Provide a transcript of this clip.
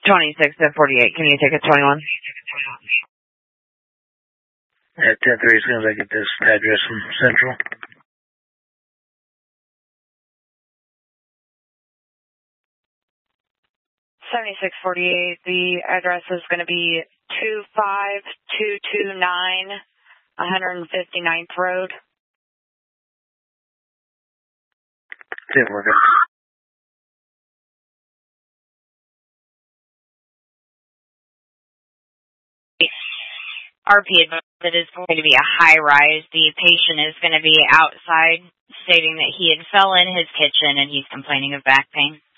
26 to 48. Can you take a 21? At 10-3, as soon as I get this address from Central. $76.48. The address is going to be 25229 159th Road. Didn't work out. RP advised that it's going to be a high rise. The patient is going to be outside, stating that he had fell in his kitchen and he's complaining of back pain.